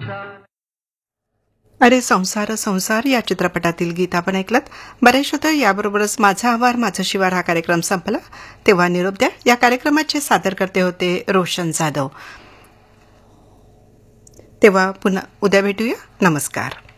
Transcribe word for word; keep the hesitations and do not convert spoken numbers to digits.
अरे संसार संसार या चित्रपटातील गीत आपण ऐकलत. बरेच होतं. याबरोबरच माझा आवार माझा शिवार हा कार्यक्रम संपला. तेव्हा निरोप द्या. या कार्यक्रमाचे सादरकर्ते होते रोशन जाधव. तेव्हा पुन्हा उद्या भेटूया. नमस्कार.